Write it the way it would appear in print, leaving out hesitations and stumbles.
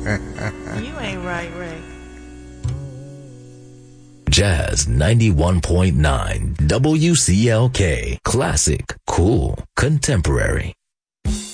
You ain't right, Ray. Jazz 91.9 WCLK. Classic, cool, contemporary.